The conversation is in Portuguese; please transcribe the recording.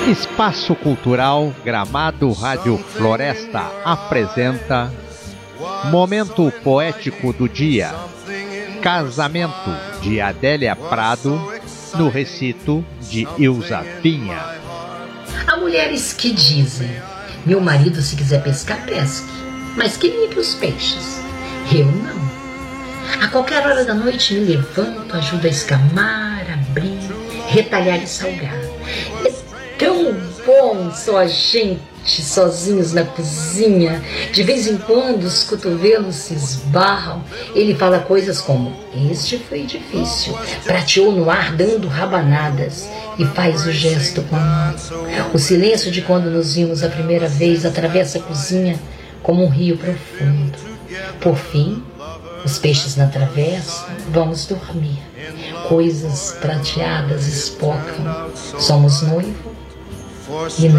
Espaço Cultural Gramado Rádio Floresta apresenta Momento Poético do Dia, Casamento, de Adélia Prado, no recito de Ilza Pinha. Há mulheres que dizem: meu marido, se quiser pescar, pesque, mas que limpe os peixes. Eu não. A qualquer hora da noite me levanto, ajudo a escamar, abrir, retalhar e salgar. É tão bom só a gente sozinhos na cozinha. De vez em quando os cotovelos se esbarram. Ele fala coisas como: este foi difícil. Prateou no ar dando rabanadas e faz o gesto com a mão. O silêncio de quando nos vimos a primeira vez atravessa a cozinha como um rio profundo. Por fim, os peixes na travessa, vamos dormir. Coisas prateadas espocam. Somos noivo e